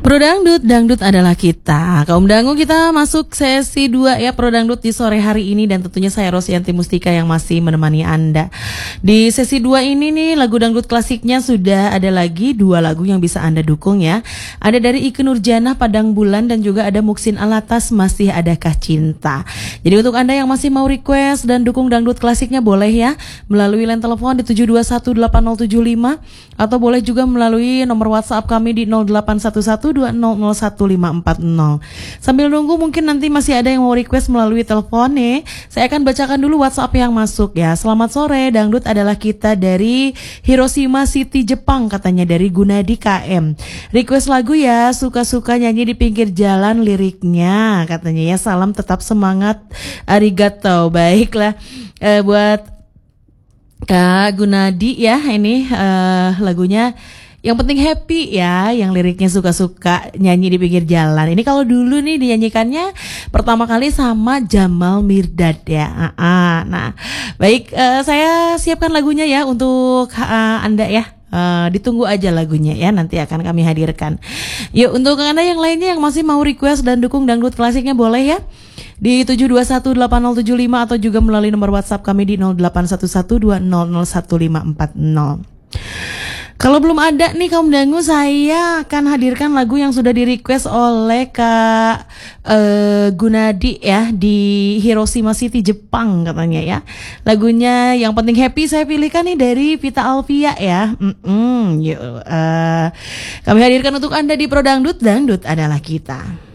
Pro Dangdut, Dangdut adalah kita. Kaum Dangu, kita masuk sesi 2 ya Pro Dangdut di sore hari ini. Dan tentunya saya Rosyanti Mustika yang masih menemani Anda. Di sesi 2 ini nih, lagu dangdut klasiknya sudah ada lagi 2 lagu yang bisa Anda dukung ya. Ada dari Ikke Nurjanah, Padang Bulan. Dan juga ada Muksin Alatas, Masih Adakah Cinta. Jadi untuk Anda yang masih mau request dan dukung dangdut klasiknya, boleh ya melalui line telepon di 7218075. Atau boleh juga melalui nomor WhatsApp kami di 081120015540. Sambil nunggu mungkin nanti masih ada yang mau request melalui telepon nih. Saya akan bacakan dulu WhatsApp yang masuk ya. Selamat sore, dangdut adalah kita dari Hiroshima City, Jepang, katanya dari Gunadi KM. Request lagu ya, suka-suka nyanyi di pinggir jalan liriknya, katanya ya. Salam tetap semangat, arigato. Baiklah, buat Kak Gunadi ya, ini lagunya yang penting happy ya, yang liriknya suka-suka nyanyi di pinggir jalan. Ini kalau dulu nih dinyanyikannya pertama kali sama Jamal Mirdad ya. Nah, baik, saya siapkan lagunya ya untuk Anda ya. Ditunggu aja lagunya ya, nanti akan kami hadirkan. Yuk, untuk Anda yang lainnya yang masih mau request dan dukung dangdut klasiknya, boleh ya di 7218075 atau juga melalui nomor WhatsApp kami di 081120015540. Kalau belum ada nih kaum dangu, saya akan hadirkan lagu yang sudah di request oleh Kak Gunadi ya di Hiroshima City, Jepang, katanya ya. Lagunya yang penting happy saya pilihkan nih dari Vita Alvia ya. Yuk, kami hadirkan untuk Anda di Pro Dangdut, Dangdut adalah kita.